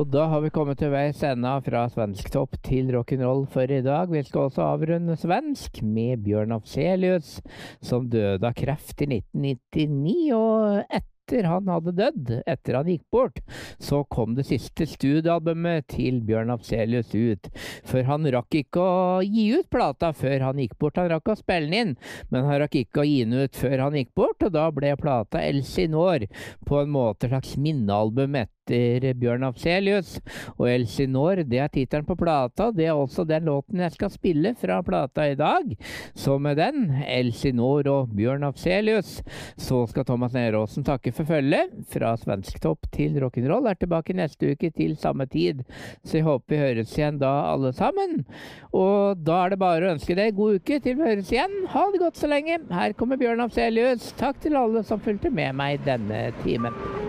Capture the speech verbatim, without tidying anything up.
Og da har vi kommet til veis ende fra svensktopp til rock'n'roll for i dag. Vi skal også avrunde svensk med Bjørn Afzelius, som døde av kreft i nitten nittini, og etter Etter han hadde dødd, etter han gikk bort, så kom det siste studiealbumet til Bjørn Afzelius ut. For han rakk ikke å gi ut plata før han gikk bort. Han rakk å spille den inn, men han rakk ikke å gi den ut før han gikk bort, og da ble plata Elsinore på en måte slags minnealbum etter Bjørn Afzelius. Og Elsinore, det er tittelen på plata, det er også den låten jeg skal spille fra plata i dag. Så med den, Elsinore og Bjørn Afzelius, så skal Thomas Neråsen takke for følget. Fra svensktopp til rock'n'roll er tilbake neste uke til samme tid. Så jeg håper vi høres igjen da alle sammen. Og da er det bare å ønske deg god uke til vi høres igjen. Ha det godt så lenge. Her kommer Bjørn Afzelius. Takk til alle som fulgte med meg denne timen.